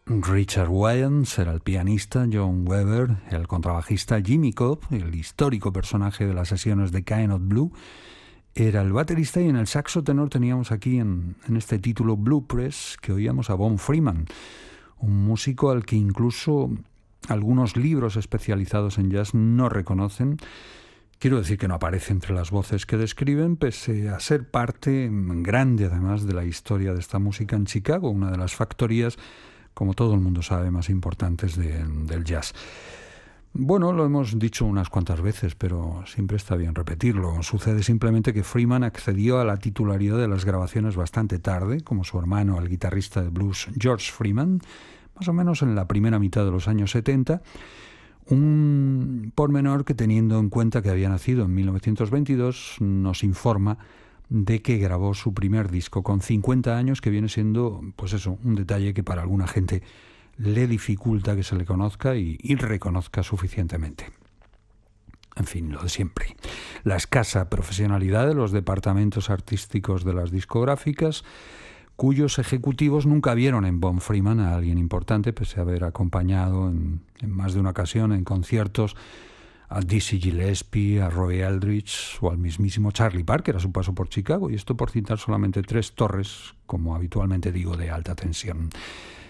Richard Wyans era el pianista, John Weber, el contrabajista, Jimmy Cobb, el histórico personaje de las sesiones de Kind of Blue, era el baterista, y en el saxo tenor teníamos aquí en este título Blue Press que oíamos a Von Freeman, un músico al que incluso algunos libros especializados en jazz no reconocen. Quiero decir que no aparece entre las voces que describen, pese a ser parte grande además de la historia de esta música en Chicago, una de las factorías, como todo el mundo sabe, más importantes del jazz. Bueno, lo hemos dicho unas cuantas veces, pero siempre está bien repetirlo. Sucede simplemente que Freeman accedió a la titularidad de las grabaciones bastante tarde, como su hermano, el guitarrista de blues George Freeman, más o menos en la primera mitad de los años 70, un pormenor que, teniendo en cuenta que había nacido en 1922, nos informa de que grabó su primer disco con 50 años, que viene siendo, pues eso, un detalle que para alguna gente le dificulta que se le conozca y reconozca suficientemente. En fin, lo de siempre. La escasa profesionalidad de los departamentos artísticos de las discográficas, cuyos ejecutivos nunca vieron en Von Freeman a alguien importante, pese a haber acompañado en más de una ocasión en conciertos a Dizzy Gillespie, a Roy Eldridge o al mismísimo Charlie Parker a su paso por Chicago, y esto por citar solamente tres torres, como habitualmente digo, de alta tensión.